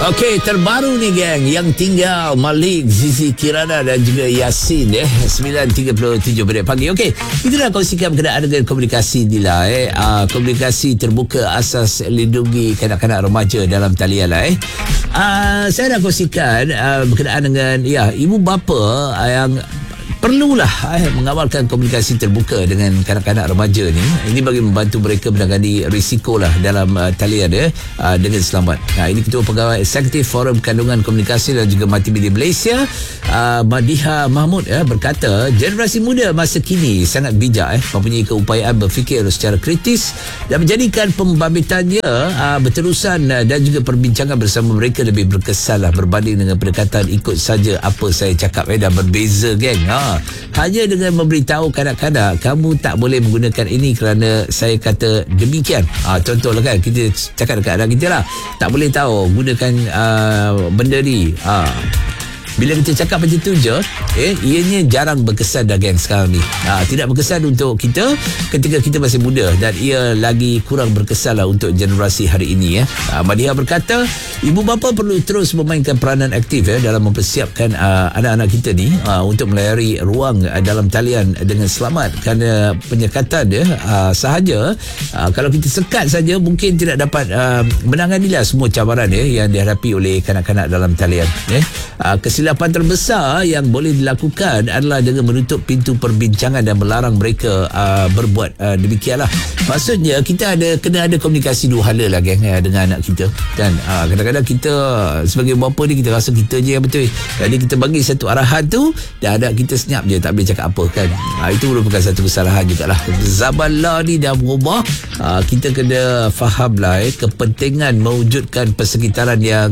Okey, terbaru ni geng, yang tinggal Malik, Zizi Kirana dan juga Yasin 9.37 minit pagi. Okey, kita dah kongsikan berkenaan dengan komunikasi ni lah komunikasi terbuka asas lindungi kanak-kanak remaja dalam talian lah saya dah kongsikan berkenaan dengan ibu bapa yang perlulah mengawalkan komunikasi terbuka dengan kanak-kanak remaja ni. Ini bagi membantu mereka menangani risiko lah dalam talian dengan selamat. Ini Ketua Pegawai Eksekutif Forum Kandungan Komunikasi dan juga Multimedia Malaysia, Madiha Mahmud berkata, generasi muda masa kini sangat bijak mempunyai keupayaan berfikir secara kritis dan menjadikan pembabitaannya berterusan dan juga perbincangan bersama mereka lebih berkesan lah berbanding dengan pendekatan ikut saja apa saya cakap dan berbeza geng. Hanya dengan memberitahu kanak-kanak kamu tak boleh menggunakan ini kerana saya kata demikian. Contohlah kan, kita cakap dekat anak kita lah, tak boleh tahu gunakan benda ni. Bila kita cakap macam tu je, ianya jarang berkesan dah geng sekarang ni. Tidak berkesan untuk kita ketika kita masih muda, dan ia lagi kurang berkesan lah untuk generasi hari ini. Madiha berkata, ibu bapa perlu terus memainkan peranan aktif dalam mempersiapkan anak-anak kita ni untuk melayari ruang dalam talian dengan selamat, kerana penyekatan sahaja kalau kita sekat saja mungkin tidak dapat menanganilah semua cabaran yang dihadapi oleh kanak-kanak dalam talian. Kesilapan terbesar yang boleh dilakukan adalah dengan menutup pintu perbincangan dan melarang mereka berbuat demikianlah. Maksudnya kita kena ada komunikasi dua hala lah geng dengan anak kita kan. Kadang-kadang kita sebagai bapa ni kita rasa kita je yang betul, jadi kita bagi satu arahan tu dan anak kita senyap je, tak boleh cakap apa kan. Itu merupakan satu kesalahan jugalah. Zaman lah ni dah berubah. Kita kena faham lah kepentingan mewujudkan persekitaran yang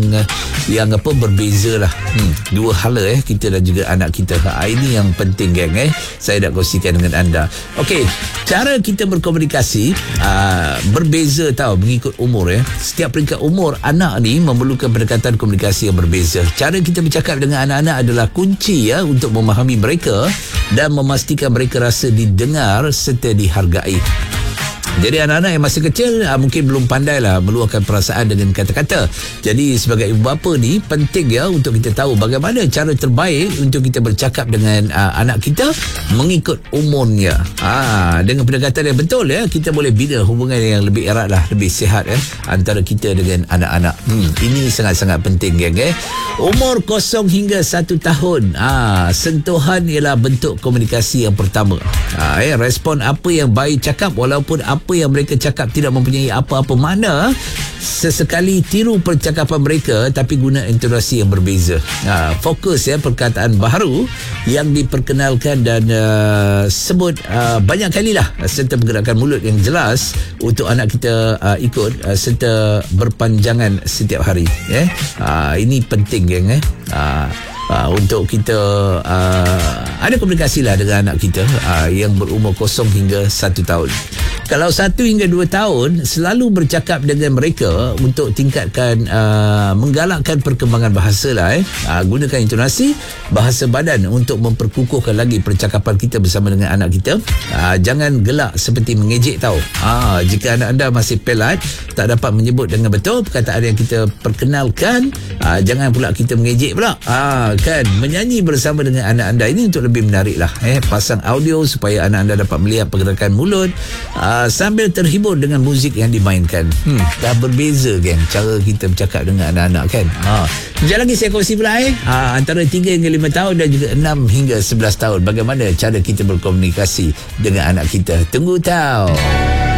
berbeza lah. Dua hala kita dan juga anak kita. Ini yang penting geng saya nak kongsikan dengan anda. Okey, cara kita berkomunikasi berbeza tau mengikut umur Setiap peringkat umur anak ni memerlukan pendekatan komunikasi yang berbeza. Cara kita bercakap dengan anak-anak adalah kunci untuk memahami mereka dan memastikan mereka rasa didengar serta dihargai. Jadi anak-anak yang masih kecil mungkin belum pandai lah meluahkan perasaan dengan kata-kata. Jadi sebagai ibu bapa ni penting untuk kita tahu bagaimana cara terbaik untuk kita bercakap dengan anak kita mengikut umurnya. Dengan pendekatan yang betul kita boleh bina hubungan yang lebih erat lah, lebih sihat antara kita dengan anak-anak. Ini sangat-sangat penting geng. Umur 0 hingga 1 tahun, sentuhan ialah bentuk komunikasi yang pertama. Respon apa yang bayi cakap walaupun apa yang mereka cakap tidak mempunyai apa-apa makna. Sesekali tiru percakapan mereka tapi guna intonasi yang berbeza. Fokus perkataan baru yang diperkenalkan dan sebut banyak kali lah, serta menggerakkan mulut yang jelas untuk anak kita ikut serta berpanjangan setiap hari. Ini penting geng untuk kita ada komunikasi lah dengan anak kita yang berumur 0 hingga 1 tahun. Kalau 1 hingga 2 tahun, selalu bercakap dengan mereka untuk tingkatkan menggalakkan perkembangan bahasa lah. Gunakan intonasi, bahasa badan untuk memperkukuhkan lagi percakapan kita bersama dengan anak kita. Jangan gelak seperti mengejek tau. Jika anak anda masih pelat, tak dapat menyebut dengan betul perkataan yang kita perkenalkan, jangan pula kita mengejek pula. Kan, menyanyi bersama dengan anak anda ini untuk lebih menarik lah. Pasang audio supaya anak anda dapat melihat pergerakan mulut sambil terhibur dengan muzik yang dimainkan. Dah berbeza geng cara kita bercakap dengan anak-anak kan. Sekejap lagi saya kongsi pula antara 3 hingga 5 tahun dan juga 6 hingga 11 tahun, bagaimana cara kita berkomunikasi dengan anak kita. Tunggu tahu.